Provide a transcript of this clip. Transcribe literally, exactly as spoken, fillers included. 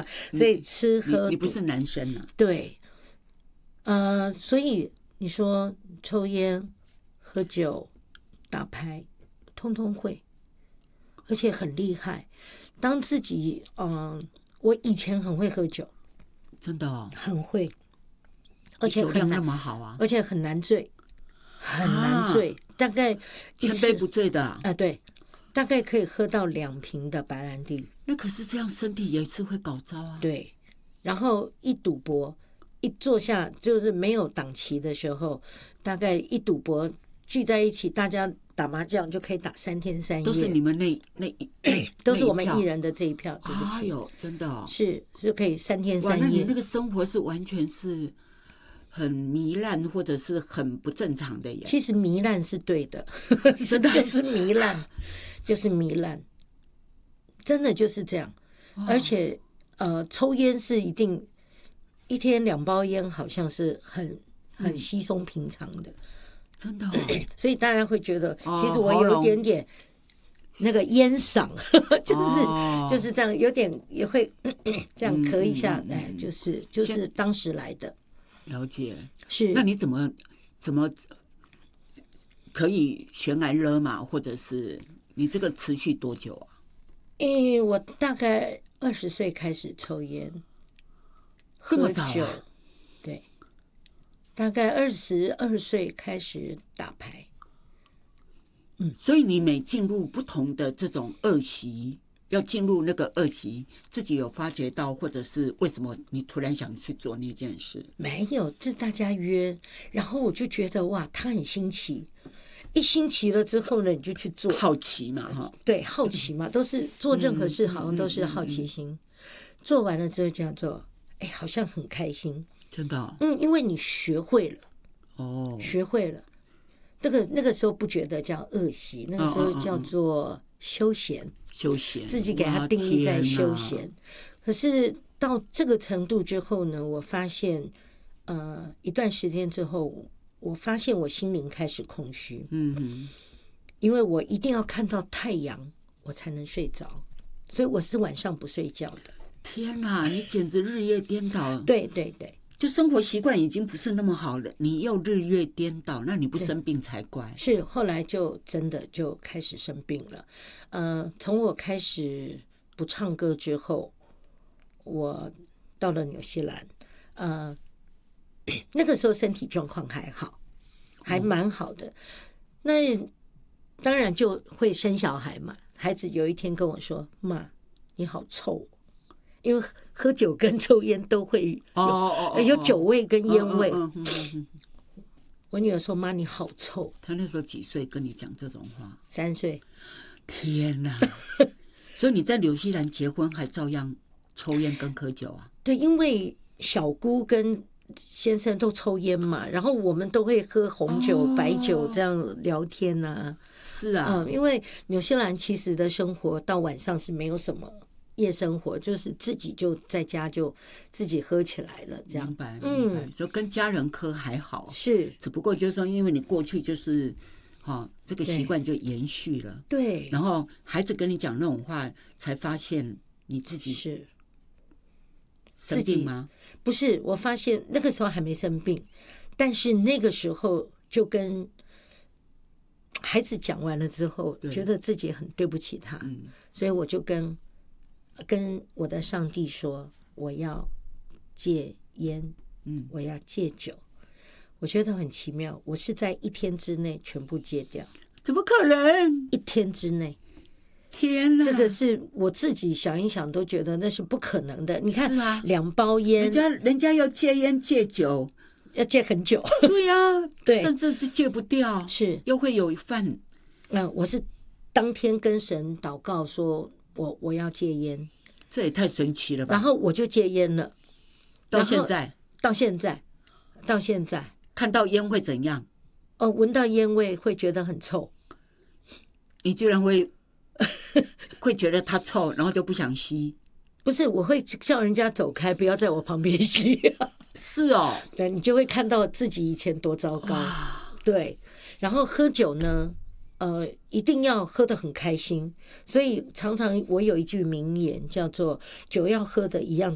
所以吃喝你，你不是男生啊？ 对，呃，所以你说抽烟、喝酒、打牌，通通会，而且很厉害。当自己，嗯、呃，我以前很会喝酒， 真的哦， 很会，而且酒量很难那么好啊， 而且很难醉，很难醉，啊、大概千杯不醉的啊、 呃，对，大概可以喝到两瓶的白兰地。 那可是这样，身体也是会搞糟啊。 对，然后一赌博，一坐下就是没有档期的时候，大概一赌博聚在一起，大家打麻将就可以打三天三夜。 都是你们那那那都是我们艺人的这一票。对不起， 哎呦，真的哦， 是就可以三天三夜。 哇，那你那个生活是完全是很糜烂，或者是很不正常的耶。 其实糜烂是对的，是就是糜烂，就是糜烂，真的就是这样。而且呃，抽烟是一定一天两包烟，好像是很很稀松平常的， 真的、哦。 所以大家会觉得， 哦、 其实我有一点点那个烟嗓，就是、哦、就是这样，有点也会咳咳这样咳一下，哎、嗯嗯嗯，就是就是当时来的。 了解， 是。 那你怎么怎么可以悬崖勒马，或者是你这个持续多久啊？ 因为我大概二十岁开始抽烟， 这么早啊？ 对，大概二十二岁开始打牌。 嗯，所以你每进入不同的这种恶习，要进入那个恶习，自己有发觉到，或者是为什么你突然想去做那件事？ 没有，这大家约，然后我就觉得哇，他很新奇。一新奇了之后呢，你就去做， 好奇嘛，哈， 对，好奇嘛，都是做任何事，好像都是好奇心。嗯嗯嗯嗯、做完了之后这样做，哎，好像很开心， 真的、哦， 嗯，因为你学会了， 哦， 学会了，那个那个时候不觉得叫恶习，那个时候叫做休闲，哦哦哦休闲， 自己给它定义在休闲。可是到这个程度之后呢，我发现，呃，一段时间之后。我发现我心灵开始空虚， 嗯哼， 因为我一定要看到太阳，我才能睡着，所以我是晚上不睡觉的。 天哪，你简直日夜颠倒！ 对对对， 就生活习惯已经不是那么好了，你又日月颠倒，那你不生病才怪。 是后来就真的就开始生病了。呃，从我开始不唱歌之后，我到了纽西兰，呃。那个时候身体状况还好，还蛮好的。那当然就会生小孩嘛。孩子有一天跟我说：“妈，你好臭。”因为喝酒跟抽烟都会有、 哦哦、 有酒味跟烟味。 嗯嗯嗯嗯、 我女儿说：“妈，你好臭。” 她那时候几岁跟你讲这种话？ 三岁。 天哪！所以你在纽西兰结婚还照样抽烟跟喝酒啊？ 对，因为小姑跟先生都抽烟嘛，然后我们都会喝红酒、哦、白酒这样聊天啊。 是啊， 嗯，因为纽西兰其实的生活到晚上是没有什么夜生活，就是自己就在家就自己喝起来了，这样。 明白，明白。 嗯， 所以跟家人喝还好， 是， 只不过就是说，因为你过去就是，哦，这个习惯就延续了。 对。 然后孩子跟你讲那种话，才发现你自己是生病吗？ 不是，我发现那个时候还没生病，但是那个时候就跟孩子讲完了之后，觉得自己很对不起他，嗯、所以我就跟跟我的上帝说，我要戒烟，嗯，我要戒酒。我觉得很奇妙，我是在一天之内全部戒掉。 怎么可能？ 一天之内。 天哪！ 这个是我自己想一想都觉得那是不可能的。你看， 是啊， 两包烟， 人家人家要戒烟戒酒， 要戒很久。 对呀、啊， 对， 甚至戒不掉， 是又会有犯。 嗯，我是当天跟神祷告说，我我要戒烟， 这也太神奇了吧！ 然后我就戒烟了， 到现在， 到现在，到现在， 看到烟会怎样？ 哦，闻到烟味会觉得很臭， 你居然会。会觉得它臭，然后就不想吸。 不是，我会叫人家走开，不要在我旁边吸。 是哦， 对，你就会看到自己以前多糟糕。对，然后喝酒呢，呃，一定要喝得很开心。所以常常我有一句名言叫做“酒要喝得一样